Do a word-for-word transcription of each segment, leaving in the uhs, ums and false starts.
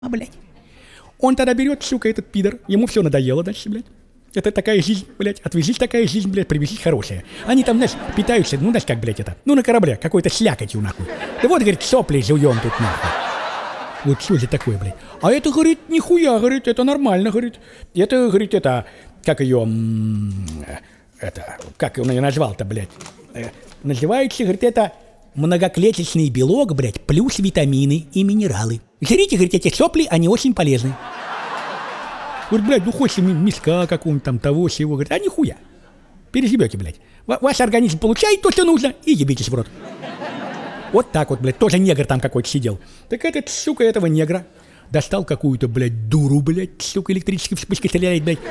а, блядь. Он тогда берет, сука, этот пидор, ему все надоело дальше, блядь. Это такая жизнь, блядь, отвезись такая жизнь, блядь, привезись хорошая. Они там, знаешь, питаются, ну, знаешь, как, блядь, это, ну, на корабле, какой-то слякотью, нахуй. Да вот, говорит, сопли жуем тут, нахуй. Вот что это такое, блядь. А это, говорит, нихуя, говорит, это нормально, говорит. Это, говорит, это, как ее, это, как он ее назвал-то, блядь. Э, называется, говорит, это многоклеточный белок, блядь, плюс витамины и минералы. Жрите, говорит, эти сопли, они очень полезны. Говорит, блядь, ну хочешь миска какого-нибудь там, того, сего. Говорит, а нихуя. Переживете, блядь. В- ваш организм получает то, что нужно, и ебитесь в рот. Вот так вот, блядь, тоже негр там какой-то сидел. Так этот, сука, этого негра достал какую-то, блядь, дуру, блядь, сука, электрической вспышкой стреляет, блядь.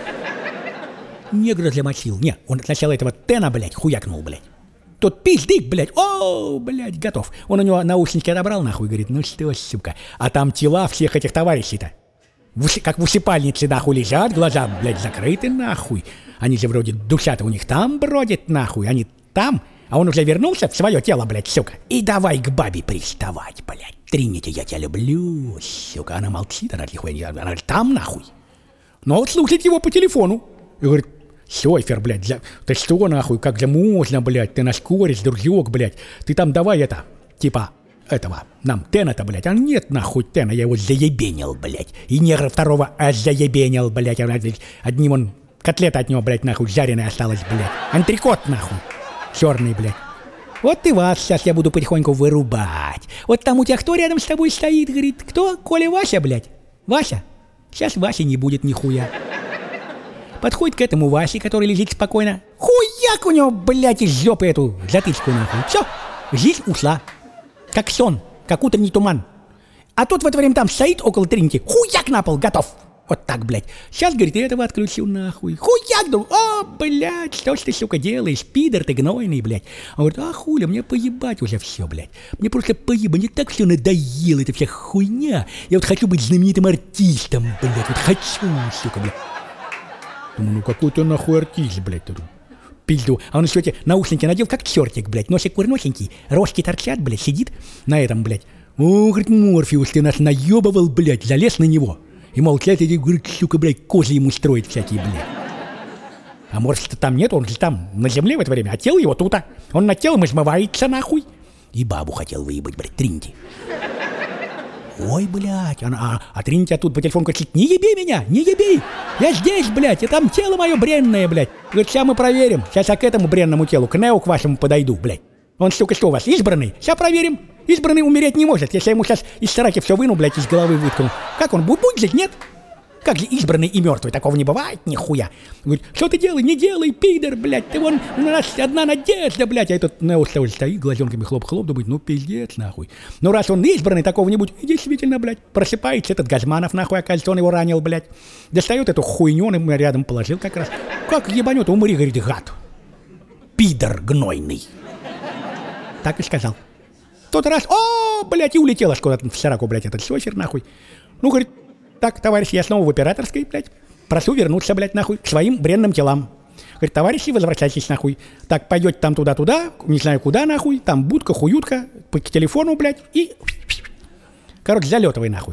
Негра замочил. Не, он сначала этого Тена, блядь, хуякнул, блядь. Тот пиздик, блядь, о, блядь, готов. Он у него наушники отобрал, нахуй, говорит, ну что, сука. А там тела всех этих товарищей-то. В уси- как в усыпальнице, нахуй, лежат, глаза, блядь, закрыты, нахуй. Они же вроде душа-то у них там бродит, нахуй, они там. А он уже вернулся в свое тело, блядь, сука. И давай к бабе приставать, блядь. Тринити, я тебя люблю, сука. Она молчит, она тихо, она говорит, там, нахуй. Но вот слушает его по телефону. И говорит, Сёйфер, блядь, за... ты что, нахуй, как же можно, блядь, ты наш кореш, дружок, блядь. Ты там давай это, типа, этого, нам Тена-то, блядь. А нет, нахуй, Тена, я его заебенил, блядь. И негра второго аж заебенил, блядь. Одним он, котлета от него, блядь, нахуй, жареная осталась, блядь. Антрикот, нахуй, черный, блядь. Вот и вас сейчас я буду потихоньку вырубать. Вот там у тебя кто рядом с тобой стоит, говорит, кто? Коля Вася, блядь? Вася? Сейчас Васи не будет нихуя. Подходит к этому Васе, который лежит спокойно. Хуяк у него, блядь, из жопы эту затычку, нахуй. Все, жизнь ушла. Как сон, как утренний туман. А тот в это время там стоит около Тринити. Хуяк на пол, готов. Вот так, блядь. Сейчас, говорит, я этого отключил, нахуй. Хуяк, думаю, о, блядь, что ж ты, сука, делаешь? Пидор ты гнойный, блядь. Он говорит, а хуля, мне поебать уже все, блядь. Мне просто поебать, мне так все надоело, эта вся хуйня. Я вот хочу быть знаменитым артистом, блядь, вот хочу, сука, блядь. Думаю, ну какой ты нахуй артист, блядь, тут. Пизду. А он еще эти наушники надел, как чертик, блядь. Носик курносенький, рожки торчат, блядь, сидит на этом, блядь. О, говорит, Морфеус, ты нас наебывал, блядь, залез на него. И молчать, и говорит, сука, блядь, козы ему строит всякие, блядь. А Морфеуса там нет, он же там на земле в это время, а тело его тут-то. Он над телом измывается, нахуй. И бабу хотел выебать, блядь, Тринити. Ой, блядь, а, а Тринити тут по телефону кричит, не еби меня, не еби, я здесь, блядь, и там тело мое бренное, блядь. Говорит, сейчас мы проверим, сейчас я к этому бренному телу, к Нео, к вашему подойду, блядь. Он, сука, что у вас, избранный? Сейчас проверим. Избранный умереть не может, если я ему сейчас из сраки все выну, блядь, из головы выткну. Как он, будет жить, нет? Как же избранный и мертвый, такого не бывает, нихуя. Говорит, что ты делай, не делай, пидор, блядь, ты вон, у нас одна надежда, блядь. А этот Нео стоит, глазенками хлоп-хлоп, думает, ну пиздец, нахуй. Ну раз он избранный, такого не будет, и действительно, блядь, просыпается этот Газманов, нахуй, оказывается, он его ранил, блядь. Достает эту хуйню, он ему рядом положил как раз. Как ебанет, умри, говорит, гад. Пидор гнойный. Так и сказал. Тот раз, о, блядь, и улетел аж куда-то в сраку, блядь, этот Сёйфер, нахуй. Ну, говорит, так, товарищ, я снова в операторской, блядь. Прошу вернуться, блядь, нахуй, к своим бренным телам. Говорит, товарищи, возвращайтесь, нахуй. Так, пойдете там туда-туда, не знаю куда, нахуй. Там будка, хуютка, по телефону, блядь, и... Короче, залетывай, нахуй.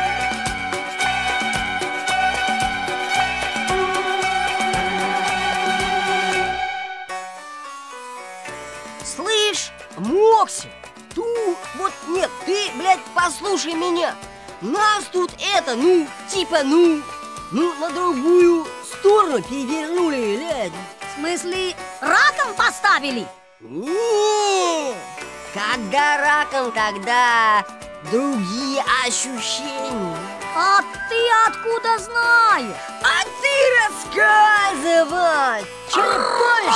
Слышь, Мокси, ту, вот нет, ты, блядь, послушай меня. Нас тут это, ну, типа, ну, ну, на другую сторону перевернули, блядь. В смысле, раком поставили? Не, когда раком, тогда другие ощущения. А ты откуда знаешь? А ты рассказывай, черепашка.